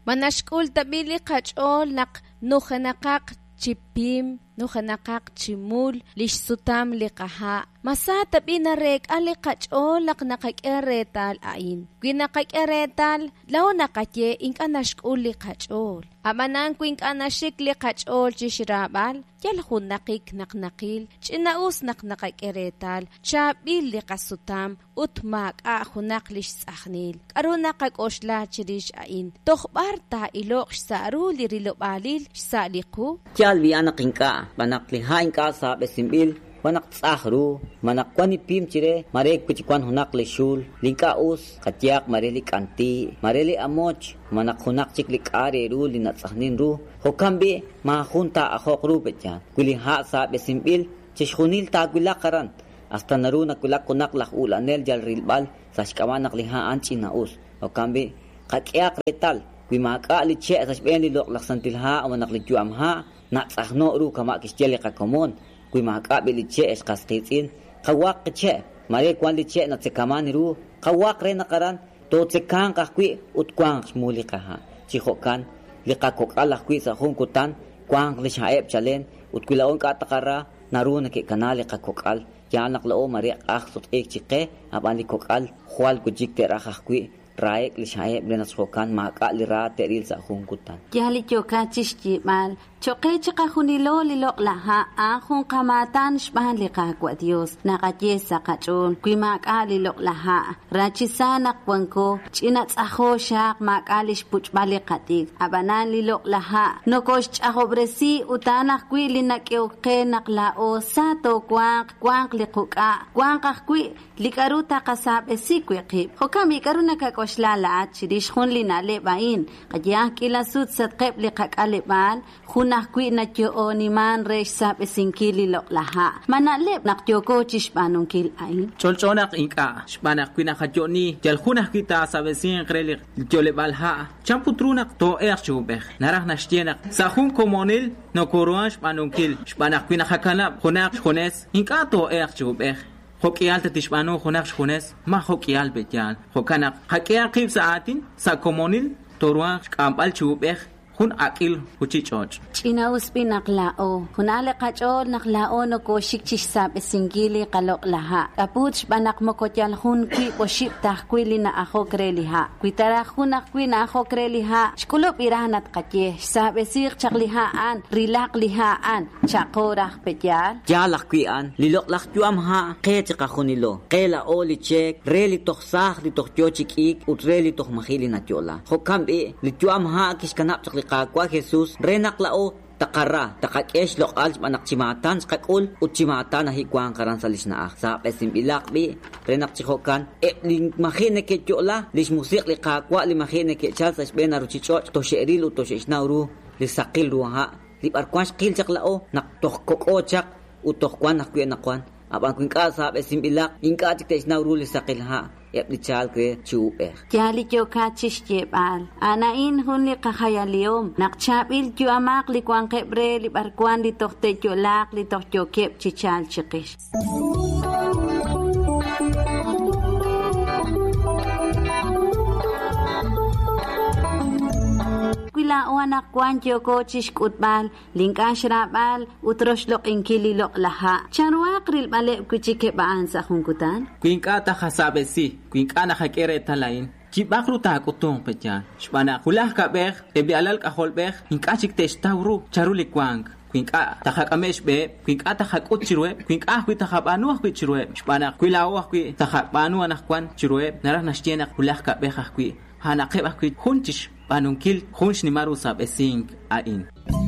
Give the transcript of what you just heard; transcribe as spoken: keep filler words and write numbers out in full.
manashkul tabili qach'ol naq nujanaqaq chipim nujanaqaq chimul lixsutam liqaha masa tabina rek ali qach'ol laq naqak'eretal ain kwinaqak'eretal law naqatye inkanashkul li qach'ol amanan kwinkanashik li qach'ol chixrabal yal junaqik naqnaqil ch'inaus naqnaqak'eretal chabil li qasutam utmak'a junaq lixtz'ajnil k'aruna qak'oxla chirix ain tojb'ar ta iloq xsa'ru li rilobalil xsa'liqu yal biana qinka banak lihain ka sa besimbil wanak tsahru manak kwani pim chire marek pichkwan hunak le shul linka us katyak mareli kanti mareli amoch manak hunak chiklik are ru linat sahnin ru hokambi ma hunta akhok ru betyan kuli ha sa besimbil chishkhunil ta gulakaran hasta naruna kulak kunak lah ulanel jal rilbal sashkawanak liha anchina us hokambi katyak retal kwimaka li che sashben li lok laksantilha amanak li juamha na tsahno ru kama kischele ka komon kwimaka bili che es kaskitin kawak che mare kwan li che na tsekamani ru kawak re nakaran to tsekang ka kwi utkwang muli ka ha chihokan li ka kokala kwi sa hungkutan kwang li shaep chalen utkilaon ka takara naru na ke kanale ka kokal yanak lao mare akh sut ek chike aban li kokal khwal kujik te rakh kwi raik li shaep lenas hokan maka li ra teril sa hungkutan yali choka chishi mal choke chika hunilo lilok laha ahun kamatan shbahan liqa kwa Dios naqaye sa qachon kuimaka lilok laha rachisana kwanko china tsaho shaq makalish puchbali qatik abanan lilok laha nokosh chahobresi utana kwili nakeuke naqlao sato kwang kwang liquka kwang qwi likaruta qasab esikwi hokami karuna kakoshla la chirish hun linale bain qaya kila sut satqeb liqakale bal nakwi na tyo oniman resh sab esinkili lok laha manalep nakyoko chishpanong kil ay cholchonak inka shpanak kwina khajoni jal khunah kita sabesin kreli jole balha champutrunak to erchubeh narah nashtienak sahun komonil no koruan shpanong kil shpanak kwina khakala khunak khones inka to erchubeh hokial tatishpano khunak khones ma hokial betyal hokanak hakial qib saatin sa komonil toruan kampal chubeh hun akil huchi choch china uspi naklao hunale qachol naklao no ko shikchish sab singili qalok laha apuch banak mokotyal hun kwi poship ta kwili na aho kreliha kwitara hunak kwi na aho kreliha shkulop iranat qatye sab sir chakliha an rilak liha an chaqora petyal jalak kwi an lilok lak juam ha qech qa khunilo qela oli chek reli tokhsah li tokhyochik ik utreli tokh mahili na chola hokambi li juam ha kiskanap kakwa Jesus renaklao takara takakesh lokal manak chimatan kakul uchimatan hi kwang karan salis na ak sa pesim ilakbi renak chikokan e ling mahine ke chola lis musik li kakwa li mahine ke chal sa bena ruchicho to sheril to shnauru li sakil ruha li arkwas kil chaklao nak tok koko chak utok kwan nak kwen nakwan abang kun ka sa pesim ilak inka chikte shnauru li sakil ha ep li chal kre chu eh jali jo ka chishjebal ana in hun li qahayaliom naqchabil ju amak li kwan kebre li barkwan li tohte jo lak li toh jo kep chichal chiqish kwila oanak kwan jo ko chishkutbal linkashrabal utroshlok inkili lok laha charwaq ril bale kuchike baan sa hunkutan kwinka ta khasabesi kwinka na khakere talain chibakru ta kutong pecha shbana kulah ka beh ebi alal ka holbeh inka chikte stawru charuli kwang kwinka ta khakamesh be kwinka ta khakut chirwe kwinka kwi ta khabanu kwi chirwe shbana kwilawa kwi ta khabanu anak kwan chirwe narah nashtiena kulah ka beh kwi hana qeba kwi hunchish panunkil hunch ni maru sab esing ain